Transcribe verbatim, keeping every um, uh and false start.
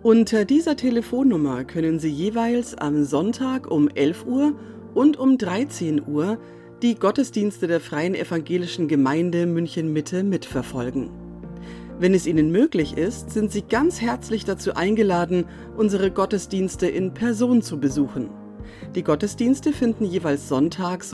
Unter dieser Telefonnummer können Sie jeweils am Sonntag um elf Uhr und um dreizehn Uhr die Gottesdienste der Freien Evangelischen Gemeinde München-Mitte mitverfolgen. Wenn es Ihnen möglich ist, sind Sie ganz herzlich dazu eingeladen, unsere Gottesdienste in Person zu besuchen. Die Gottesdienste finden jeweils sonntags